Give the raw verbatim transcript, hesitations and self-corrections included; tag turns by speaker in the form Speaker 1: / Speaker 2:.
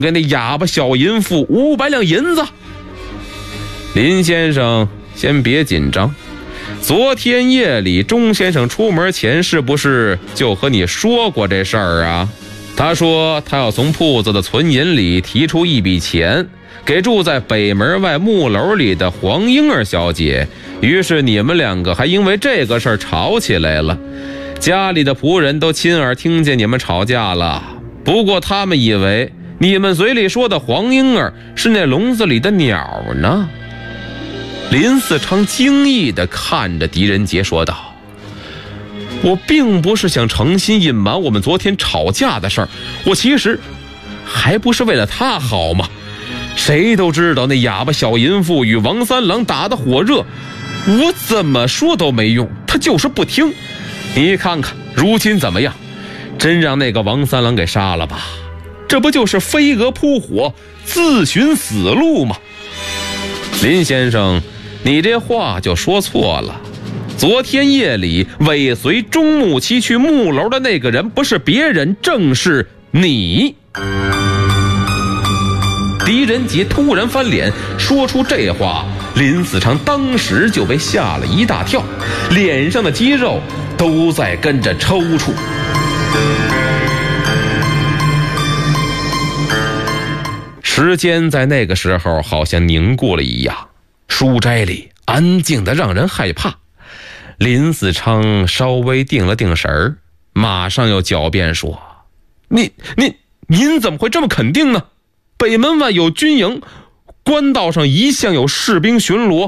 Speaker 1: 给那哑巴小淫妇五百两银子。林先生先别紧张，昨天夜里钟先生出门前是不是就和你说过这事儿啊？他说他要从铺子的存银里提出一笔钱给住在北门外木楼里的黄莺儿小姐，于是你们两个还因为这个事儿吵起来了。家里的仆人都亲耳听见你们吵架了，不过他们以为你们嘴里说的黄莺儿是那笼子里的鸟呢。林嗣昌惊异地看着狄仁杰说道：我并不是想诚心隐瞒我们昨天吵架的事儿，我其实还不是为了他好吗？谁都知道那哑巴小淫妇与王三郎打得火热，我怎么说都没用，他就是不听。你看看如今怎么样，真让那个王三郎给杀了吧，这不就是飞蛾扑火，自寻死路吗？林先生，你这话就说错了。昨天夜里尾随钟木七去木楼的那个人不是别人，正是你。狄仁杰突然翻脸说出这话，林嗣昌当时就被吓了一大跳，脸上的肌肉都在跟着抽搐。时间在那个时候好像凝固了一样，书斋里安静的让人害怕。林嗣昌稍微定了定神儿，马上又狡辩说：你您您怎么会这么肯定呢？北门外有军营，官道上一向有士兵巡逻，